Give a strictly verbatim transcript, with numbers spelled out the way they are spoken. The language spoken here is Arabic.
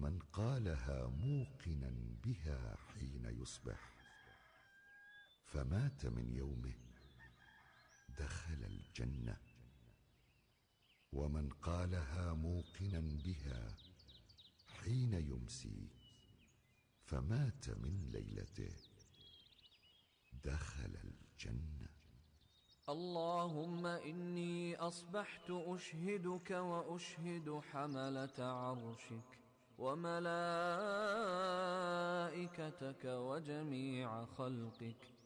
ومن قالها موقنا بها حين يصبح فمات من يومه دخل الجنة، ومن قالها موقنا بها حين يمسي فمات من ليلته دخل الجنة. اللهم إني أصبحت أشهدك وأشهد حملة عرشك وملائكتك وجميع خلقك